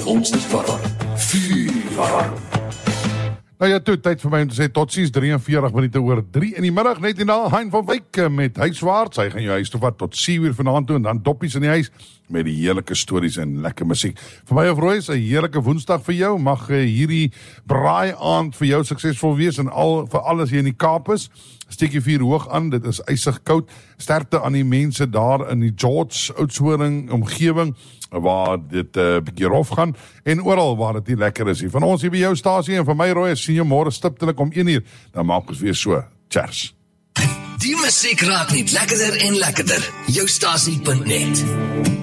ons te verwarm. Vuur warm. Nou ja, toe, tyd vir my om te sê tot ziens, 43 minute oor 3 in die middag, net hierna Hein van Wyk met Huiswaarts. Hy gaan jou huis toe vat tot 7 uur vanaand toe en dan doppies in die huis met die heerlike stories en lekker musiek. Vir my of Roy is 'n heerlike Woensdag vir jou. Mag hierdie braai aand vir jou suksesvol wees en vir alles hier in die Kaap is. Steek jy vuur hoog aan, dit is ysig koud. Sterkte aan die mense daar in die George Oudtshoorn omgewing waar dit bietjie rof gaan en oral waar dit nie lekker is. Van ons hier by jou stasie en van my Roy, sien jou môre stiptelik om 1 uur. Dan maak ons weer so. Cheers. Die musiek raak net lekkerder en lekkerder. Jou stasie.net